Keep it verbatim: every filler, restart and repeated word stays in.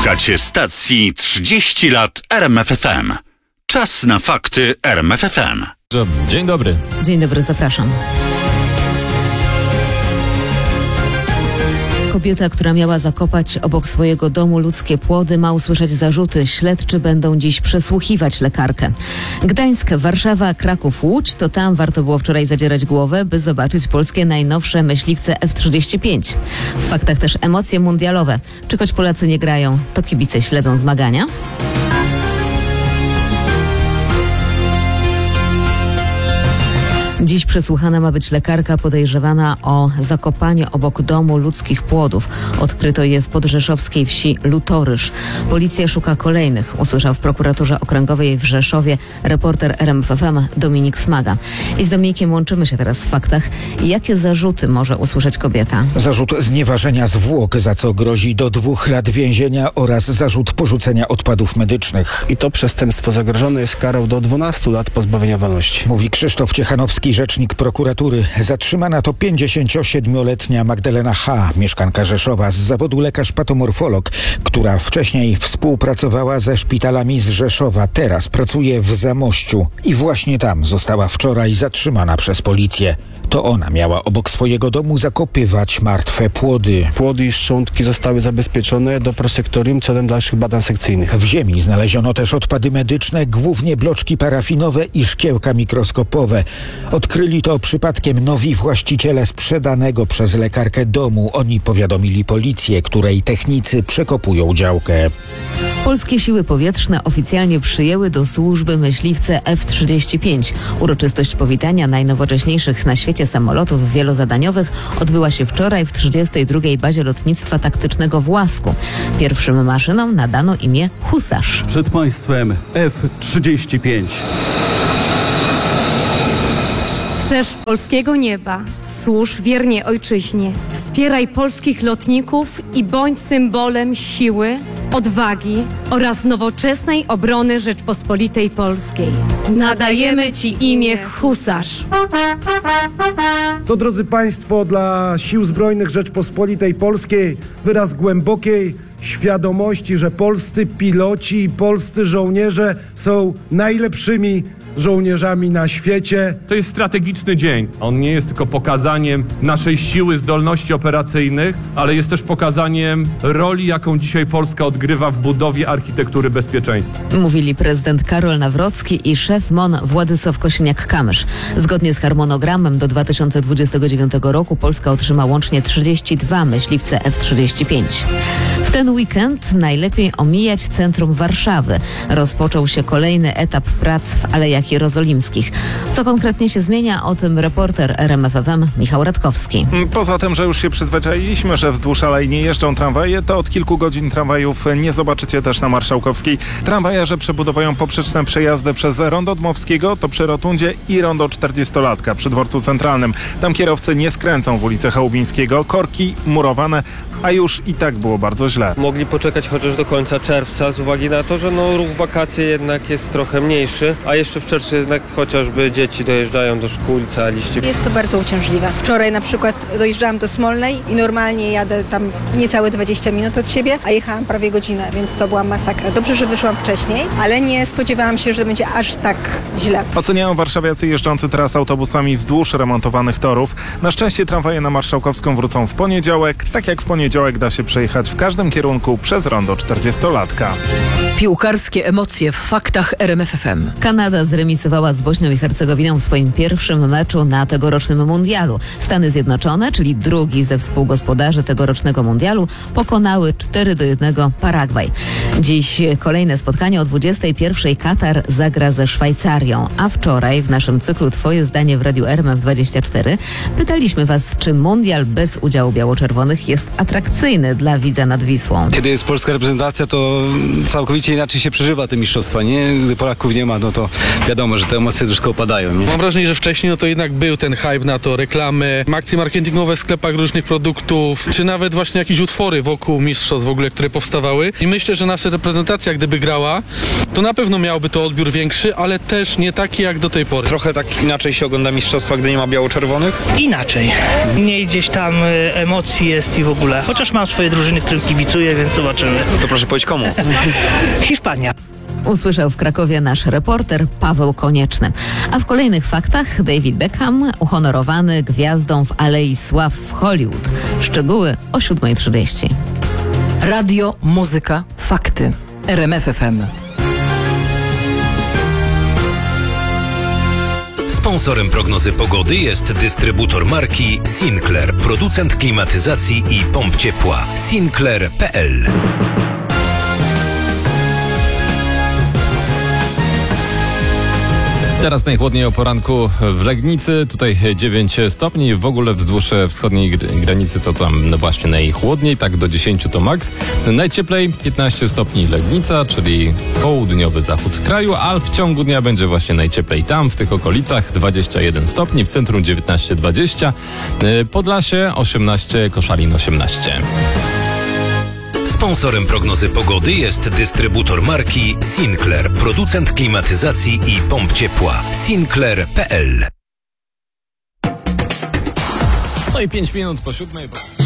Słuchacie stacji trzydzieści lat R M F F M. Czas na fakty R M F F M. Dzień dobry. Dzień dobry, zapraszam. Kobieta, która miała zakopać obok swojego domu ludzkie płody, ma usłyszeć zarzuty. Śledczy będą dziś przesłuchiwać lekarkę. Gdańsk, Warszawa, Kraków, Łódź, to tam warto było wczoraj zadzierać głowę, by zobaczyć polskie najnowsze myśliwce F trzydzieści pięć. W faktach też emocje mundialowe. Czy choć Polacy nie grają, to kibice śledzą zmagania? Dziś przesłuchana ma być lekarka podejrzewana o zakopanie obok domu ludzkich płodów. Odkryto je w podrzeszowskiej wsi Lutorysz. Policja szuka kolejnych, usłyszał w prokuraturze okręgowej w Rzeszowie reporter R M F F M Dominik Smaga. I z Dominikiem łączymy się teraz w faktach. Jakie zarzuty może usłyszeć kobieta? Zarzut znieważenia zwłok, za co grozi do dwóch lat więzienia, oraz zarzut porzucenia odpadów medycznych. I to przestępstwo zagrożone jest karą do dwunastu lat pozbawienia wolności. Mówi Krzysztof Ciechanowski, rzecznik prokuratury. Zatrzymana to pięćdziesięciosiedmioletnia Magdalena H., mieszkanka Rzeszowa, z zawodu lekarz-patomorfolog, która wcześniej współpracowała ze szpitalami z Rzeszowa. Teraz pracuje w Zamościu i właśnie tam została wczoraj zatrzymana przez policję. To ona miała obok swojego domu zakopywać martwe płody. Płody i szczątki zostały zabezpieczone do prosektorium celem dalszych badań sekcyjnych. W ziemi znaleziono też odpady medyczne, głównie bloczki parafinowe i szkiełka mikroskopowe. Odkryli to przypadkiem nowi właściciele sprzedanego przez lekarkę domu. Oni powiadomili policję, której technicy przekopują działkę. Polskie siły powietrzne oficjalnie przyjęły do służby myśliwce F trzydzieści pięć. Uroczystość powitania najnowocześniejszych na świecie samolotów wielozadaniowych odbyła się wczoraj w trzydziestej drugiej bazie lotnictwa taktycznego w Łasku. Pierwszym maszynom nadano imię Husarz. Przed państwem F trzydzieści pięć. Strzeż polskiego nieba, służ wiernie ojczyźnie, wspieraj polskich lotników i bądź symbolem siły, odwagi oraz nowoczesnej obrony Rzeczpospolitej Polskiej. Nadajemy Ci imię Husarz. To, drodzy Państwo, dla Sił Zbrojnych Rzeczpospolitej Polskiej wyraz głębokiej świadomości, że polscy piloci i polscy żołnierze są najlepszymi żołnierzami na świecie. To jest strategiczny dzień. On nie jest tylko pokazaniem naszej siły, zdolności operacyjnych, ale jest też pokazaniem roli, jaką dzisiaj Polska odgrywa w budowie architektury bezpieczeństwa. Mówili prezydent Karol Nawrocki i szef M O N Władysław Kosiniak-Kamysz. Zgodnie z harmonogramem do dwa tysiące dwudziestego dziewiątego roku Polska otrzyma łącznie trzydzieści dwa myśliwce F trzydzieści pięć. W ten weekend najlepiej omijać centrum Warszawy. Rozpoczął się kolejny etap prac w Alejach Jerozolimskich. Co konkretnie się zmienia? O tym reporter R M F F M Michał Radkowski. Poza tym, że już się przyzwyczailiśmy, że wzdłuż alei nie jeżdżą tramwaje, to od kilku godzin tramwajów nie zobaczycie też na Marszałkowskiej. Tramwajarze przebudowają poprzeczne przejazdy przez Rondo Dmowskiego, to przy Rotundzie, i Rondo czterdziestolatka przy Dworcu Centralnym. Tam kierowcy nie skręcą w ulicę Chałubińskiego. Korki murowane, a już i tak było bardzo źle. Mogli poczekać chociaż do końca czerwca z uwagi na to, że no, ruch w wakacje jednak jest trochę mniejszy, a jeszcze w czerwcu jednak chociażby dzieci dojeżdżają do szkół, licealiści. Jest to bardzo uciążliwe. Wczoraj na przykład dojeżdżałam do Smolnej i normalnie jadę tam niecałe dwadzieścia minut od siebie, a jechałam prawie godzinę, więc to była masakra. Dobrze, że wyszłam wcześniej, ale nie spodziewałam się, że będzie aż tak źle. Oceniają warszawiacy jeżdżący teraz autobusami wzdłuż remontowanych torów. Na szczęście tramwaje na Marszałkowską wrócą w poniedziałek. Tak jak w poniedziałek da się przejechać w każdym kierunku przez Rondo czterdziestolatka. Piłkarskie emocje w faktach R M F F M. Kanada zremisowała z Bośnią i Hercegowiną w swoim pierwszym meczu na tegorocznym mundialu. Stany Zjednoczone, czyli drugi ze współgospodarzy tegorocznego mundialu, pokonały cztery do jednego Paragwaj. Dziś kolejne spotkanie o dwudziestej pierwszej Katar zagra ze Szwajcarią, a wczoraj w naszym cyklu Twoje zdanie w Radiu R M F dwadzieścia cztery pytaliśmy Was, czy mundial bez udziału biało-czerwonych jest atrakcyjny dla widza nad Wisłą. Kiedy jest polska reprezentacja, to całkowicie inaczej się przeżywa te mistrzostwa, nie? Gdy Polaków nie ma, no to wiadomo, że te emocje troszkę opadają, nie? Mam wrażenie, że wcześniej no to jednak był ten hype na to, reklamy, akcje marketingowe w sklepach różnych produktów, czy nawet właśnie jakieś utwory wokół mistrzostw w ogóle, które powstawały. I myślę, że nasze jeszcze reprezentacja gdyby grała, to na pewno miałby to odbiór większy, ale też nie taki jak do tej pory. Trochę tak inaczej się ogląda mistrzostwa, gdy nie ma biało-czerwonych? Inaczej. Mniej gdzieś tam y, emocji jest i w ogóle. Chociaż mam swoje drużyny, którym kibicuję, więc zobaczymy. To proszę powiedzieć komu? Hiszpania. Usłyszał w Krakowie nasz reporter Paweł Konieczny. A w kolejnych faktach David Beckham uhonorowany gwiazdą w Alei Sław w Hollywood. Szczegóły o siódma trzydzieści. Radio, muzyka, fakty. R M F F M. Sponsorem prognozy pogody jest dystrybutor marki Sinclair, producent klimatyzacji i pomp ciepła. Sinclair kropka p l. Teraz najchłodniej o poranku w Legnicy, tutaj dziewięć stopni, w ogóle wzdłuż wschodniej granicy to tam no właśnie najchłodniej, tak do dziesięć to maks. Najcieplej piętnaście stopni Legnica, czyli południowy zachód kraju, a w ciągu dnia będzie właśnie najcieplej tam, w tych okolicach dwadzieścia jeden stopni, w centrum dziewiętnaście dwadzieścia, Podlasie osiemnaście, Koszalin osiemnaście. Sponsorem prognozy pogody jest dystrybutor marki Sinclair, producent klimatyzacji i pomp ciepła. Sinclair kropka p l. No i pięć minut po siódmej.